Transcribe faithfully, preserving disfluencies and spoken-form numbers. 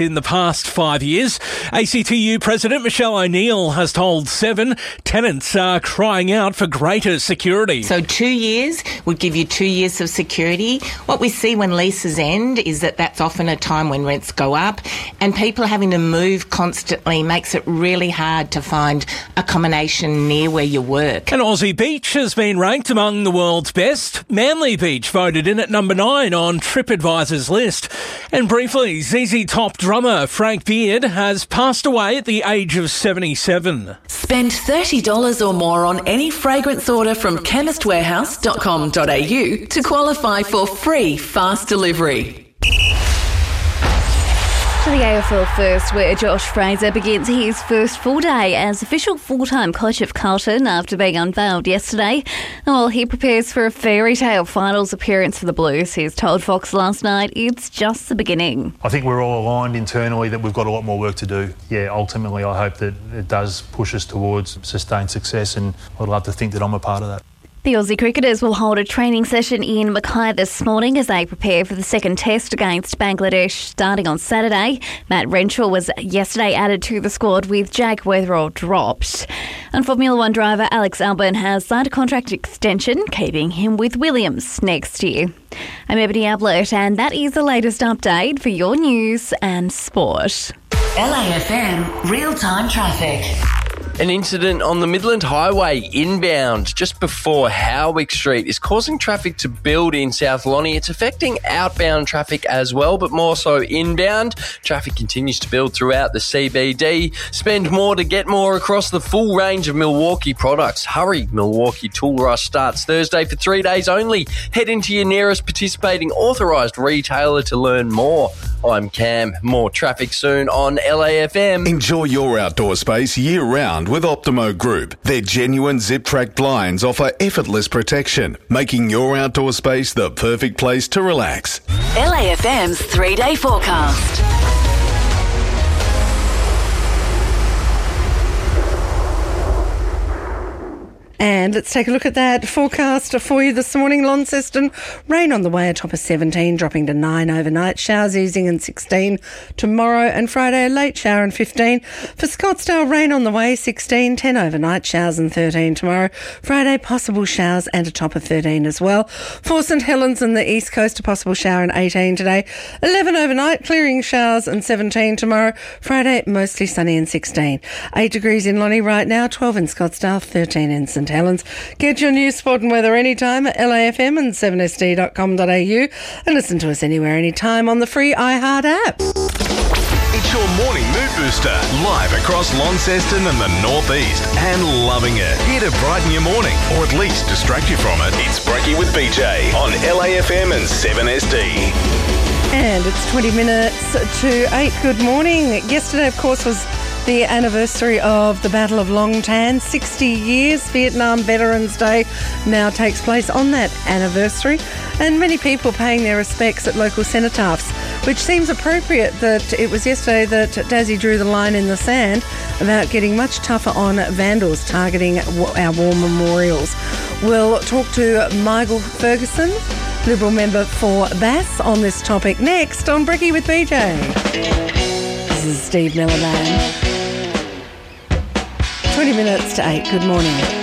In the past five years, A C T U President Michelle O'Neill has told Seven tenants are crying out for greater security. So two years would give you two years of security. What we see when leases end is that that's often a time when rents go up, and people having to move constantly makes it really hard to find accommodation near where you work. And Aussie Beach has been ranked among the world's best. Manly Beach voted in at number nine on TripAdvisor's list. And briefly, Z Z Top drummer Frank Beard has passed away at the age of seventy-seven. Spend thirty dollars or more on any fragrance order from chemist warehouse dot com dot a u to qualify for free fast delivery. To the A F L first, where Josh Fraser begins his first full day as official full-time coach of Carlton after being unveiled yesterday. While he prepares for a fairy tale finals appearance for the Blues, he's told Fox last night it's just the beginning. I think we're all aligned internally that we've got a lot more work to do. Yeah, ultimately I hope that it does push us towards sustained success, and I'd love to think that I'm a part of that. The Aussie cricketers will hold a training session in Mackay this morning as they prepare for the second test against Bangladesh starting on Saturday. Matt Renshaw was yesterday added to the squad with Jake Weatherall dropped. And Formula One driver Alex Albon has signed a contract extension, keeping him with Williams next year. I'm Ebony Ablett, and that is the latest update for your news and sport. L A F M real-time traffic. An incident on the Midland Highway inbound just before Howick Street is causing traffic to build in South Lonnie. It's affecting outbound traffic as well, but more so inbound. Traffic continues to build throughout the C B D. Spend more to get more across the full range of Milwaukee products. Hurry, Milwaukee Tool Rush starts Thursday for three days only. Head into your nearest participating authorised retailer to learn more. I'm Cam. More traffic soon on L A F M. Enjoy your outdoor space year-round with Optimo Group. Their genuine zip-track blinds offer effortless protection, making your outdoor space the perfect place to relax. L A F M's three-day forecast. And let's take a look at that forecast for you this morning. Launceston, rain on the way, a top of seventeen, dropping to nine overnight. Showers easing and sixteen tomorrow, and Friday a late shower and fifteen. For Scottsdale, rain on the way, sixteen, ten overnight, showers and thirteen tomorrow. Friday, possible showers and a top of thirteen as well. For St Helens and the East Coast, a possible shower and eighteen today. eleven overnight, clearing showers and seventeen tomorrow. Friday, mostly sunny and sixteen. eight degrees in Lonnie right now, twelve in Scottsdale, thirteen in St Helens. Get your news, sport and weather anytime at L A F M and seven S D dot com dot a u, and listen to us anywhere, anytime on the free iHeart app. It's your morning mood booster, live across Launceston and the Northeast, and loving it. Here to brighten your morning, or at least distract you from it. It's Brekkie with B J on L A F M and seven S D. And it's twenty minutes to eight. Good morning. Yesterday, of course, was the anniversary of the Battle of Long Tan. sixty years, Vietnam Veterans Day now takes place on that anniversary, and many people paying their respects at local cenotaphs, which seems appropriate that it was yesterday that Dazzy drew the line in the sand about getting much tougher on vandals targeting our war memorials. We'll talk to Michael Ferguson, Liberal member for Bass, on this topic next on Brekkie with B J. This is Steve Miller Band. twenty minutes to eight. Good morning.